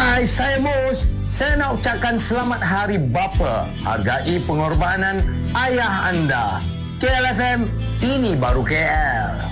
Hai, saya Mus. Saya nak ucapkan selamat Hari Bapa. Hargai pengorbanan ayah anda. KLFM, ini baru KL.